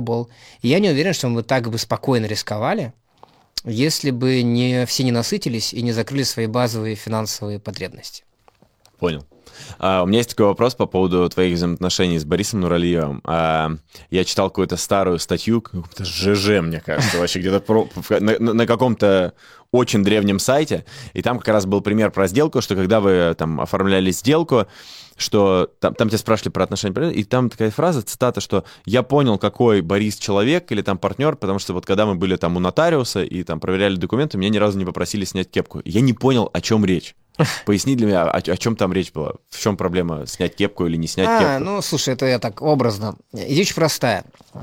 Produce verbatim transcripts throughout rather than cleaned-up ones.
был. И я не уверен, что мы так бы спокойно рисковали, если бы не все не насытились и не закрыли свои базовые финансовые потребности. Понял. Uh, у меня есть такой вопрос по поводу твоих взаимоотношений с Борисом Нуралиевым. Uh, я читал какую-то старую статью, какую-то ЖЖ, мне кажется, вообще где-то про, на, на каком-то очень древнем сайте, и там как раз был пример про сделку, что когда вы там оформляли сделку, что там, там тебя спрашивали про отношения, и там такая фраза, цитата, что «я понял, какой Борис человек или там партнер, потому что вот когда мы были там у нотариуса и там проверяли документы, меня ни разу не попросили снять кепку». Я не понял, о чем речь. Поясни для меня, о, о чем там речь была? В чем проблема, снять кепку или не снять а, кепку? Ну, слушай, это я так образно. Идея очень простая.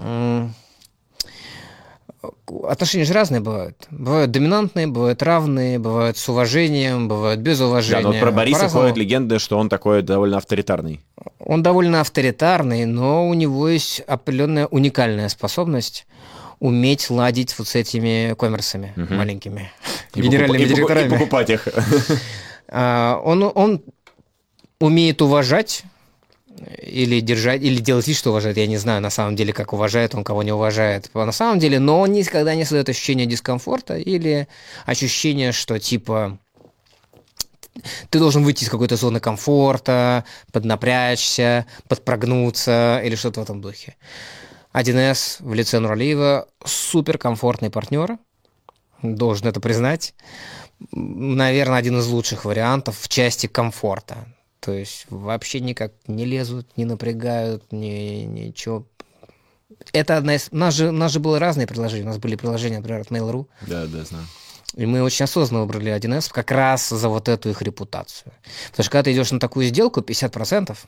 Отношения же разные бывают. Бывают доминантные, бывают равные, бывают с уважением, бывают без уважения. Да, но вот про Бориса По-разному. ходят легенды, что он такой довольно авторитарный. Он довольно авторитарный, но у него есть определенная уникальная способность уметь ладить вот с этими коммерсами угу. маленькими, и генеральными покуп... директорами. И покупать их. Он, он умеет уважать или держать, или делать вид, что уважает. Я не знаю, на самом деле, как уважает он, кого не уважает. На самом деле, но он никогда не создает ощущение дискомфорта или ощущение, что типа ты должен выйти из какой-то зоны комфорта, поднапрячься, подпрогнуться или что-то в этом духе. один эс в лице Нуралиева суперкомфортный партнер, должен это признать. Наверное, один из лучших вариантов в части комфорта. То есть вообще никак не лезут, не напрягают, ни, ничего. Это одна из... У нас же, у нас же было разные приложения. У нас были приложения, например, от Mail.ru. Да, да, знаю. И мы очень осознанно выбрали один эс как раз за вот эту их репутацию. Потому что когда ты идешь на такую сделку, пятьдесят процентов,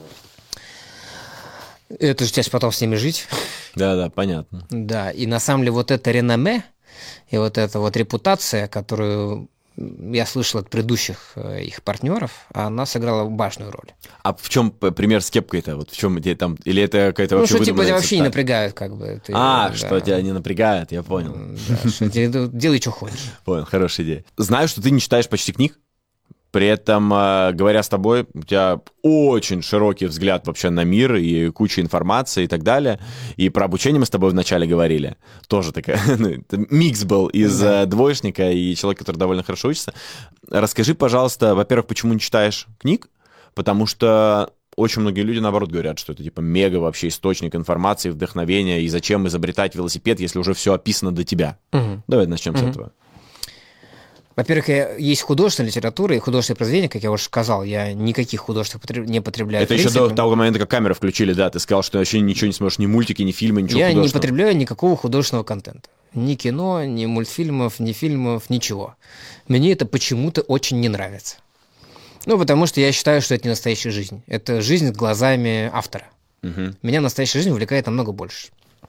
это же тебе потом с ними жить. Да, да, понятно. Да, и на самом деле вот это реноме и вот эта вот репутация, которую я слышал от предыдущих их партнеров, она сыграла важную роль. А в чем пример с кепкой-то? Вот в чем где там? Или это какая-то вообще Ну, что типа тебя вообще не цитата? напрягают, как бы. Ты, а, да. что тебя не напрягает, я понял. Да, что тебе делай, что хочешь. Понял, хорошая идея. Знаю, что ты не читаешь почти книг. При этом, говоря с тобой, у тебя очень широкий взгляд вообще на мир и куча информации и так далее. И про обучение мы с тобой вначале говорили. Тоже такая, микс был из да. двоечника и человека, который довольно хорошо учится. Расскажи, пожалуйста, во-первых, почему не читаешь книг? Потому что очень многие люди, наоборот, говорят, что это типа мега вообще источник информации, вдохновения, и зачем изобретать велосипед, если уже все описано до тебя. Угу. Давай начнем угу. с этого. Во-первых, есть художественная литература и художественные произведения, как я уже сказал, я никаких художеств не потребляю. Это еще до того момента, как камеру включили, да, ты сказал, что вообще ничего не сможешь, ни мультики, ни фильмы, ничего я художественного. Я не потребляю никакого художественного контента. Ни кино, ни мультфильмов, ни фильмов, ничего. Мне это почему-то очень не нравится. Ну, потому что я считаю, что это не настоящая жизнь. Это жизнь глазами автора. Угу. Меня настоящая жизнь увлекает намного больше.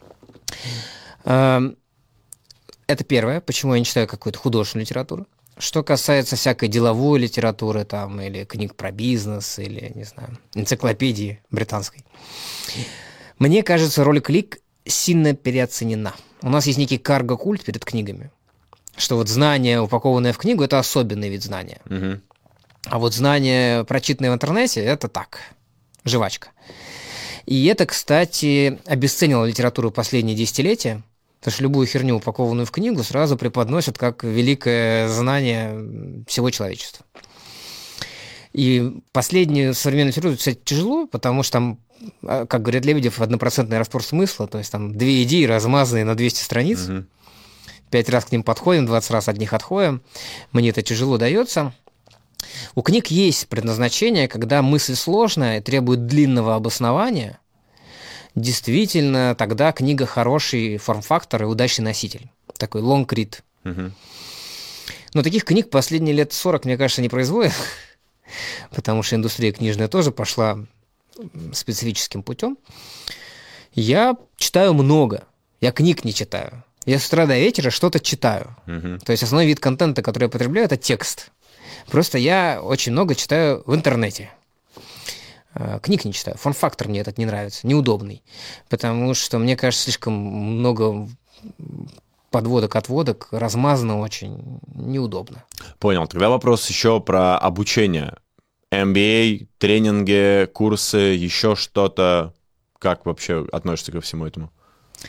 Это первое, почему я не читаю какую-то художественную литературу. Что касается всякой деловой литературы, там, или книг про бизнес, или, не знаю, энциклопедии британской, мне кажется, роль книг сильно переоценена. У нас есть некий карго-культ перед книгами, что вот знание, упакованное в книгу, это особенный вид знания. Угу. А вот знание, прочитанное в интернете, это так, жвачка. И это, кстати, обесценило литературу последние десятилетия. Потому что любую херню, упакованную в книгу, сразу преподносят как великое знание всего человечества. И последнюю современную литературу, кстати, тяжело, потому что там, как говорят Лебедев, однопроцентный распор смысла, то есть там две идеи, размазанные на двести страниц, угу. пять раз к ним подходим, двадцать раз от них отходим. Мне это тяжело дается. У книг есть предназначение, когда мысль сложная и требует длинного обоснования. Действительно, тогда книга хороший форм-фактор и удачный носитель. Такой long read. Угу. Но таких книг последние лет сорок, мне кажется, не производят, потому что индустрия книжная тоже пошла специфическим путем. Я читаю много. Я книг не читаю. Я с утра до вечера что-то читаю. Угу. То есть основной вид контента, который я потребляю, это текст. Просто я очень много читаю в интернете. Книг не читаю. Форм-фактор мне этот не нравится, неудобный. Потому что, мне кажется, слишком много подводок, отводок, размазано очень, неудобно. Понял. Тогда вопрос еще про обучение. эм би эй, тренинги, курсы, еще что-то. Как вообще относишься ко всему этому?